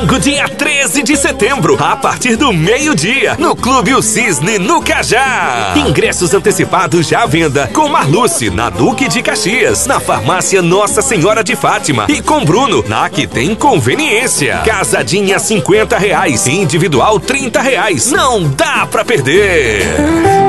Dia 13 de setembro, a partir do meio-dia, no Clube O Cisne, no Cajá. Ingressos antecipados já à venda com Marluce, na Duque de Caxias, na farmácia Nossa Senhora de Fátima e com Bruno, na que tem conveniência. Casadinha R$50, individual R$30. Não dá pra perder.